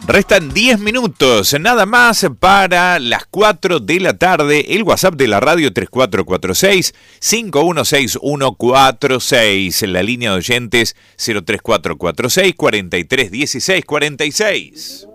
Restan 10 minutos, nada más para las 4 de la tarde. El WhatsApp de la radio 3446-516146. La línea de oyentes 03446-431646.